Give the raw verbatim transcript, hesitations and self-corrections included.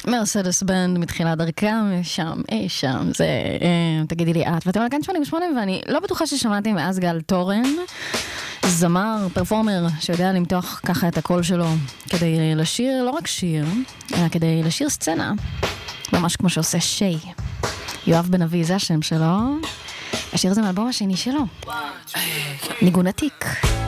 מרסדס בנד מתחילת דרכם, שם, אי שם, זה, אה, תגידי לי את. ואתם על כאן שמונים ושמונה, ואני לא בטוחה ששמעתי מאז גל תורן, זמר, פרפורמר, שיודע למתוח ככה את הקול שלו, כדי לשיר, לא רק שיר, אלא כדי לשיר סצנה, ממש כמו שעושה שי. יואב בן אבי, זה השם שלו. השיר הזה מאלבום השני שלו. ניגון עתיק.